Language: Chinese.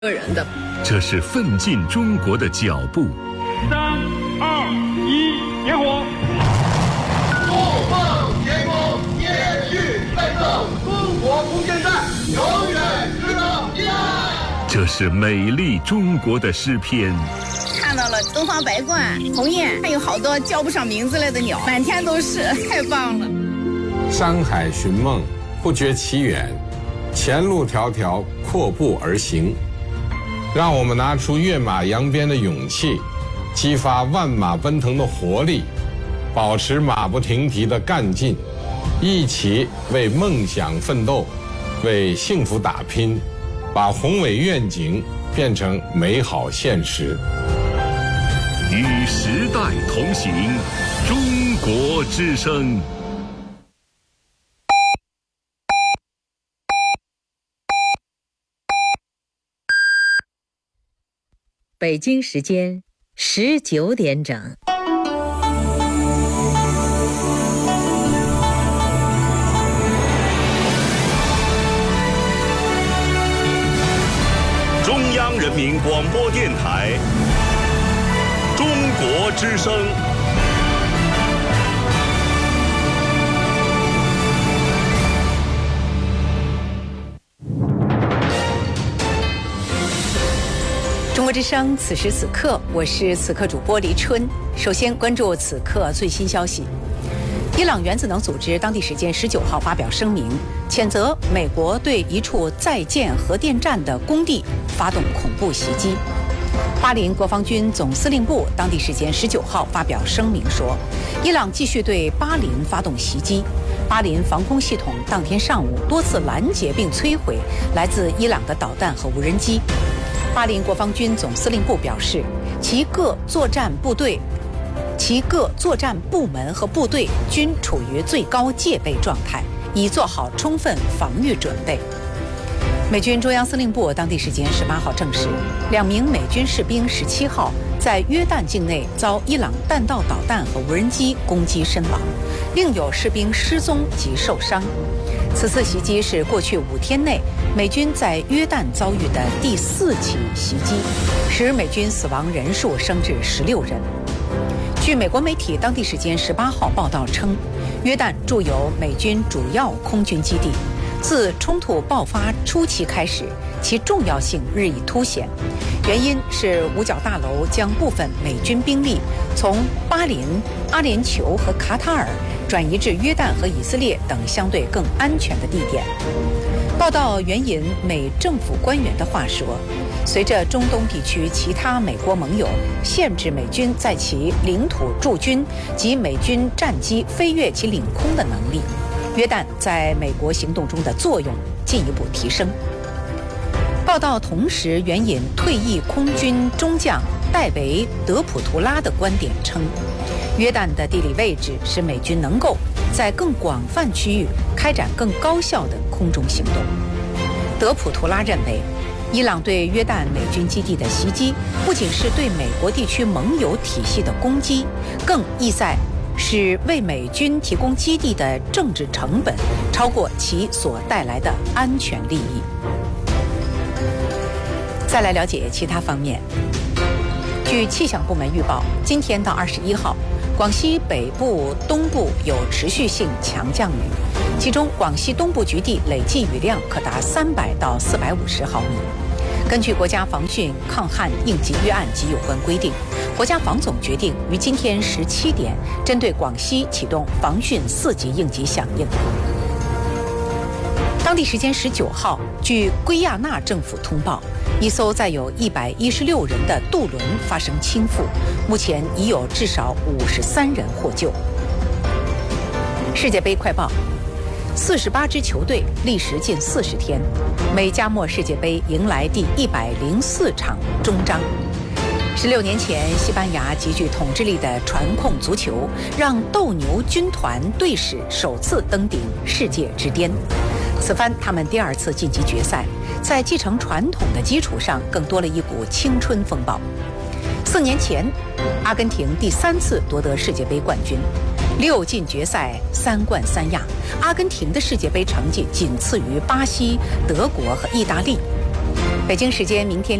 人的。 这是奋进中国的脚步。 3、2、1，点火！ 怒放天空，延续奋斗，中国空间站永远值得依赖。 这是美丽中国的诗篇。 看到了东方白鹳、鸿雁，还有好多叫不上名字来的鸟，满天都是，太棒了。 山海寻梦，不觉其远，前路迢迢，阔步而行。让我们拿出跃马扬鞭的勇气，激发万马奔腾的活力，保持马不停蹄的干劲，一起为梦想奋斗，为幸福打拼，把宏伟愿景变成美好现实。 与时代同行，中国之声。 北京时间19点整。 中央人民广播电台，中国之声。 中国之声，此时此刻，我是此刻主播黎春。首先关注此刻最新消息。伊朗原子能组织当地时间19号发表声明，谴责美国对一处在建核电站的工地发动恐怖袭击。巴林国防军总司令部当地时间19号发表声明说，伊朗继续对巴林发动袭击。巴林防空系统当天上午多次拦截并摧毁来自伊朗的导弹和无人机。巴林国防军总司令部表示，其各作战部门和部队均处于最高戒备状态，已做好充分防御准备。美军中央司令部当地时间18号证实，2名美军士兵17号在约旦境内遭伊朗弹道导弹和无人机攻击身亡，另有士兵失踪及受伤。此次袭击是过去5天内美军在约旦遭遇的第4起袭击，使美军死亡人数升至16人。据美国媒体当地时间18号报道称，约旦驻有美军主要空军基地，自冲突爆发初期开始，其重要性日益凸显。原因是五角大楼将部分美军兵力从巴林、阿联酋和卡塔尔转移至约旦和以色列等相对更安全的地点。报道援引美政府官员的话说，随着中东地区其他美国盟友限制美军在其领土驻军及美军战机飞越其领空的能力，约旦在美国行动中的作用进一步提升。报道同时援引退役空军中将戴维·德普图拉的观点称，约旦的地理位置使美军能够在更广泛区域开展更高效的空中行动。德普图拉认为，伊朗对约旦美军基地的袭击不仅是对美国地区盟友体系的攻击，更意在使为美军提供基地的政治成本超过其所带来的安全利益。再来了解其他方面。据气象部门预报，今天到21号，广西北部、东部有持续性强降雨，其中广西东部局地累计雨量可达300到450毫米。根据国家防汛抗旱应急预案及有关规定，国家防总决定于今天17点针对广西启动防汛4级应急响应。当地时间19号，据圭亚那政府通报，一艘载有116人的渡轮发生倾覆，目前已有至少53人获救。世界杯快报：48支球队历时近40天，美加墨世界杯迎来第104场终章。16年前，西班牙极具统治力的传控足球，让斗牛军团队史首次登顶世界之巅。此番他们第2次晋级决赛，在继承传统的基础上，更多了一股青春风暴。4年前，阿根廷第3次夺得世界杯冠军，6进决赛，3冠3亚。阿根廷的世界杯成绩仅次于巴西、德国和意大利。 北京时间明天